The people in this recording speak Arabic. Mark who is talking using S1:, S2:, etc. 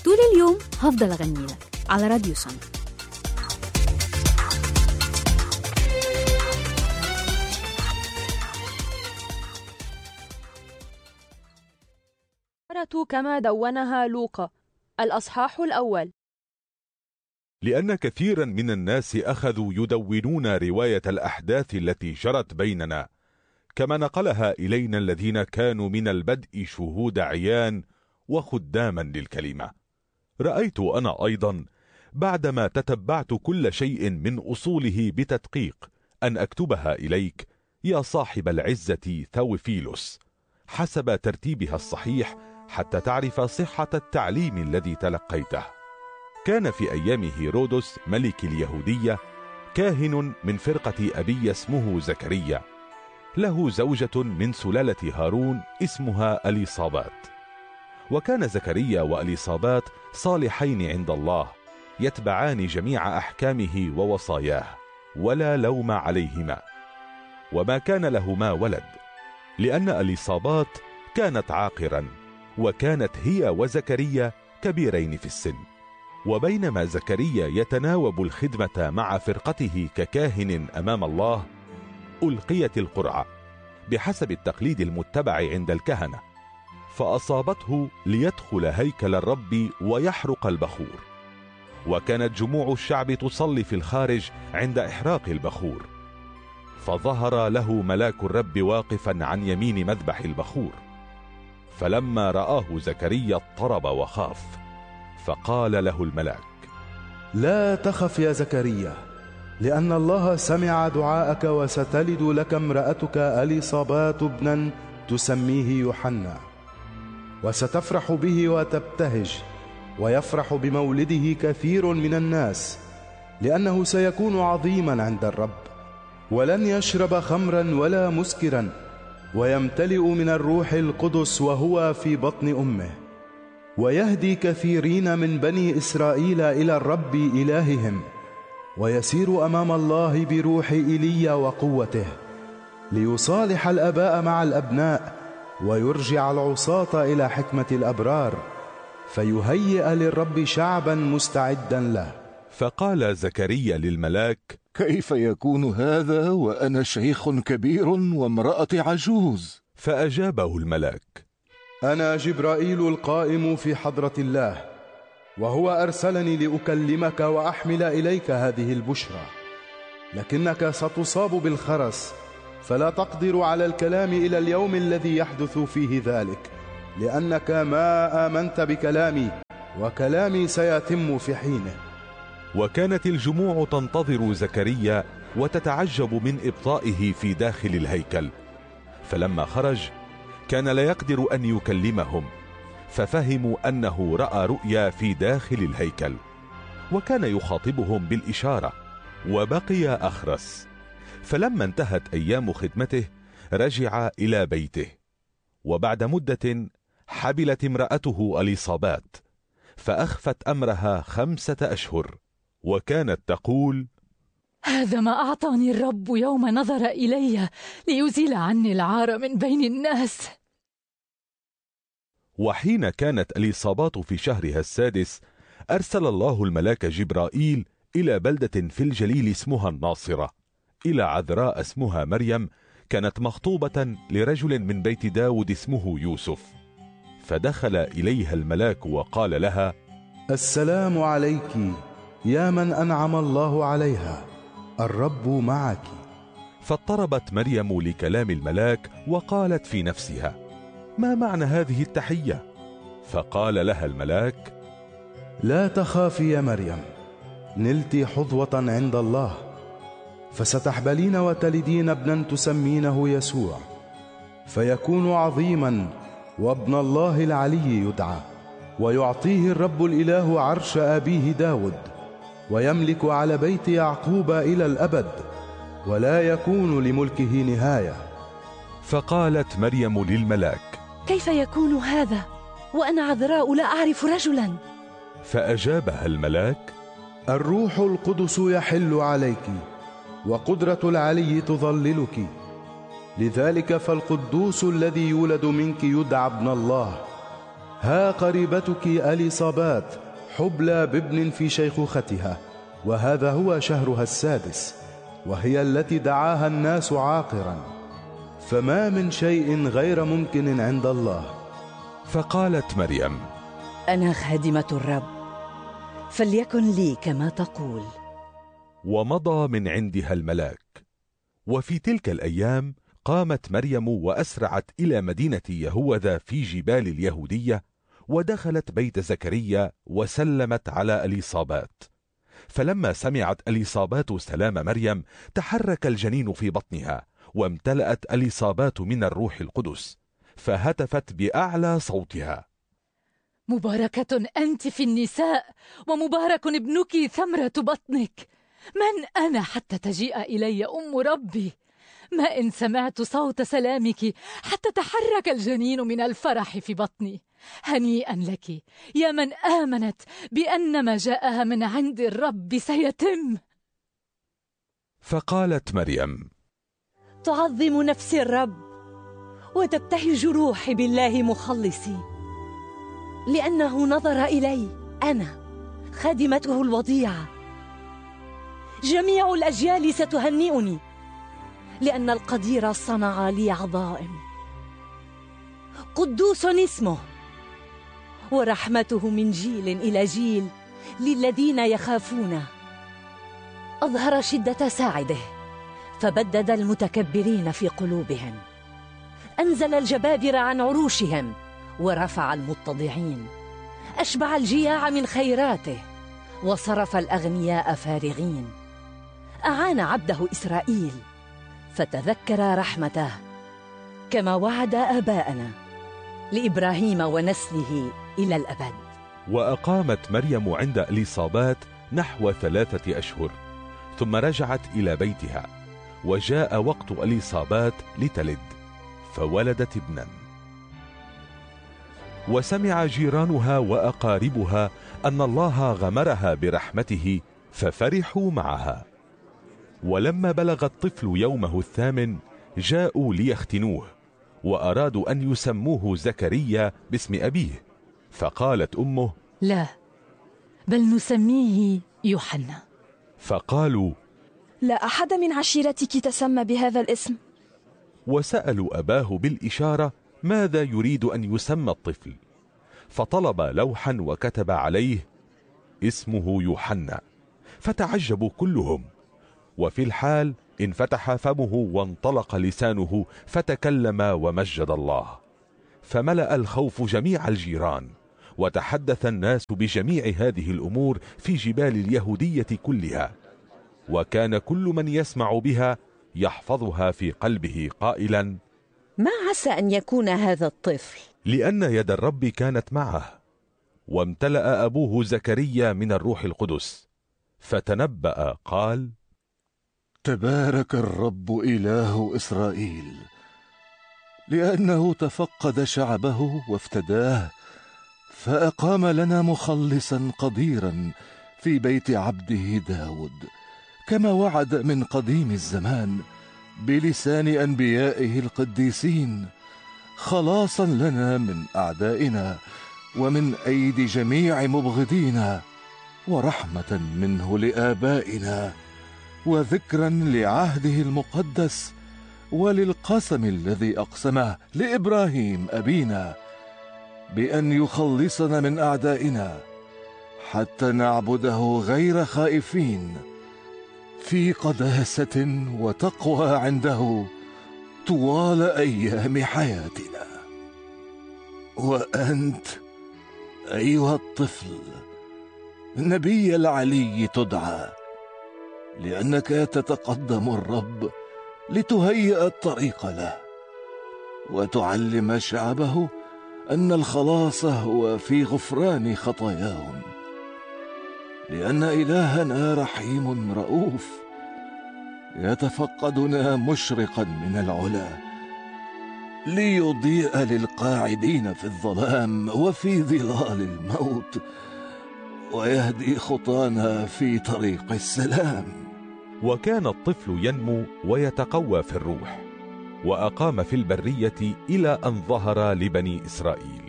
S1: طول اليوم هفضل أغني لك على راديو سما.
S2: كما دونها لوقا. الأصحاح الأول.
S3: لأن كثيرا من الناس أخذوا يدونون رواية الأحداث التي جرت بيننا، كما نقلها إلينا الذين كانوا من البدء شهود عيان وخداما للكلمة. رأيت أنا أيضا بعدما تتبعت كل شيء من أصوله بتدقيق أن أكتبها إليك يا صاحب العزة ثوفيلوس حسب ترتيبها الصحيح، حتى تعرف صحة التعليم الذي تلقيته. كان في أيام هيرودس ملك اليهودية كاهن من فرقة أبي اسمه زكريا، له زوجة من سلالة هارون اسمها أليصابات. وكان زكريا وأليصابات صالحين عند الله، يتبعان جميع أحكامه ووصاياه، ولا لوم عليهما. وما كان لهما ولد، لأن أليصابات كانت عاقرا، وكانت هي وزكريا كبيرين في السن. وبينما زكريا يتناوب الخدمة مع فرقته ككاهن أمام الله، ألقيت القرعة بحسب التقليد المتبع عند الكهنة، فأصابته ليدخل هيكل الرب ويحرق البخور. وكانت جموع الشعب تصلي في الخارج عند إحراق البخور، فظهر له ملاك الرب واقفا عن يمين مذبح البخور. فلما رآه زكريا اضطرب وخاف، فقال له الملاك:
S4: لا تخف يا زكريا، لأن الله سمع دعاءك، وستلد لك امرأتك أليصابات ابنا تسميه يوحنا، وستفرح به وتبتهج، ويفرح بمولده كثير من الناس، لأنه سيكون عظيما عند الرب، ولن يشرب خمرا ولا مسكرا، ويمتلئ من الروح القدس وهو في بطن أمه، ويهدي كثيرين من بني إسرائيل إلى الرب إلههم، ويسير أمام الله بروح إيليا وقوته، ليصالح الآباء مع الأبناء، ويرجع العصاة إلى حكمة الأبرار، فيهيئ للرب شعبا مستعدا له.
S3: فقال زكريا للملاك:
S5: كيف يكون هذا وأنا شيخ كبير وامرأتي عجوز؟
S3: فأجابه الملاك:
S4: أنا جبرائيل القائم في حضرة الله، وهو أرسلني لأكلمك وأحمل إليك هذه البشرى، لكنك ستصاب بالخرس، فلا تقدر على الكلام إلى اليوم الذي يحدث فيه ذلك، لأنك ما آمنت بكلامي، وكلامي سيتم في حينه.
S3: وكانت الجموع تنتظر زكريا وتتعجب من إبطائه في داخل الهيكل. فلما خرج كان لا يقدر أن يكلمهم، ففهموا أنه رأى رؤيا في داخل الهيكل، وكان يخاطبهم بالإشارة، وبقي أخرس. فلما انتهت أيام خدمته رجع إلى بيته. وبعد مدة حبلت امرأته أليصابات، فأخفت أمرها 5 أشهر، وكانت تقول:
S6: هذا ما أعطاني الرب يوم نظر إلي ليزيل عني العار من بين الناس.
S3: وحين كانت أليصابات في شهرها 6 أرسل الله الملاك جبرائيل إلى بلدة في الجليل اسمها الناصرة، إلى عذراء اسمها مريم، كانت مخطوبة لرجل من بيت داود اسمه يوسف. فدخل إليها الملاك وقال لها:
S4: السلام عليك يا من أنعم الله عليها، الرب معك.
S3: فاضطربت مريم لكلام الملاك، وقالت في نفسها: ما معنى هذه التحية؟ فقال لها الملاك:
S4: لا تخافي يا مريم، نلت حظوة عند الله، فستحبلين وتلدين ابنا تسمينه يسوع، فيكون عظيما، وابن الله العلي يدعى، ويعطيه الرب الإله عرش أبيه داود، ويملك على بيت يعقوب إلى الأبد، ولا يكون لملكه نهاية.
S3: فقالت مريم للملاك:
S6: كيف يكون هذا وأنا عذراء لا أعرف رجلا؟
S3: فأجابها الملاك:
S4: الروح القدس يحل عليك، وقدرة العلي تظللك، لذلك فالقدوس الذي يولد منك يدعى ابن الله. ها قريبتك أليصابات حبلى بابن في شيخوختها، وهذا هو شهرها السادس، وهي التي دعاها الناس عاقرا، فما من شيء غير ممكن عند الله.
S3: فقالت مريم:
S7: أنا خادمة الرب، فليكن لي كما تقول.
S3: ومضى من عندها الملاك. وفي تلك الأيام قامت مريم وأسرعت إلى مدينة يهوذا في جبال اليهودية، ودخلت بيت زكريا وسلمت على أليصابات. فلما سمعت أليصابات سلام مريم تحرك الجنين في بطنها، وامتلأت أليصابات من الروح القدس، فهتفت بأعلى صوتها:
S6: مباركة أنت في النساء، ومبارك ابنك ثمرة بطنك. من أنا حتى تجيء إلي أم ربي؟ ما إن سمعت صوت سلامك حتى تحرك الجنين من الفرح في بطني. هنيئا لك يا من آمنت بأن ما جاءها من عند الرب سيتم.
S3: فقالت مريم:
S7: تعظم نفسي الرب، وتبتهج روحي بالله مخلصي، لأنه نظر إلي أنا خادمته الوضيعة. جميع الأجيال ستهنئني، لأن القدير صنع لي عظائم. قدوس اسمه، ورحمته من جيل إلى جيل للذين يخافونه. أظهر شدة ساعده، فبدد المتكبرين في قلوبهم. أنزل الجبابرة عن عروشهم، ورفع المتضعين. أشبع الجياع من خيراته، وصرف الأغنياء فارغين. أعان عبده إسرائيل، فتذكر رحمته، كما وعد آباءنا لإبراهيم ونسله إلى الأبد.
S3: وأقامت مريم عند أليصابات نحو 3 أشهر، ثم رجعت إلى بيتها، وجاء وقت أليصابات لتلد، فولدت ابنا. وسمع جيرانها وأقاربها أن الله غمرها برحمته، ففرحوا معها. ولما بلغ الطفل يومه 8 جاءوا ليختنوه، وأرادوا أن يسموه زكريا باسم أبيه. فقالت أمه:
S6: لا، بل نسميه يوحنا.
S3: فقالوا:
S8: لا أحد من عشيرتك تسمى بهذا الاسم.
S3: وسألوا أباه بالإشارة ماذا يريد أن يسمى الطفل، فطلب لوحا وكتب عليه: اسمه يوحنا. فتعجبوا كلهم. وفي الحال انفتح فمه وانطلق لسانه، فتكلم ومجد الله. فملأ الخوف جميع الجيران، وتحدث الناس بجميع هذه الأمور في جبال اليهودية كلها. وكان كل من يسمع بها يحفظها في قلبه قائلا:
S7: ما عسى أن يكون هذا الطفل؟
S3: لأن يد الرب كانت معه. وامتلأ أبوه زكريا من الروح القدس، فتنبأ قال:
S5: تبارك الرب إله إسرائيل، لأنه تفقد شعبه وافتداه، فأقام لنا مخلصا قديرا في بيت عبده داود، كما وعد من قديم الزمان بلسان أنبيائه القديسين، خلاصا لنا من أعدائنا ومن أيدي جميع مبغضينا، ورحمة منه لآبائنا، وذكرا لعهده المقدس وللقسم الذي أقسمه لإبراهيم أبينا بأن يخلصنا من أعدائنا، حتى نعبده غير خائفين في قداسة وتقوى عنده طوال أيام حياتنا. وأنت أيها الطفل نبي العلي تدعى، لأنك تتقدم الرب لتهيئ الطريق له، وتعلم شعبه أن الخلاص هو في غفران خطاياهم، لأن إلهنا رحيم رؤوف، يتفقدنا مشرقا من العلا، ليضيء للقاعدين في الظلام وفي ظلال الموت، ويهدي خطانا في طريق السلام.
S3: وكان الطفل ينمو ويتقوى في الروح، وأقام في البرية إلى أن ظهر لبني إسرائيل.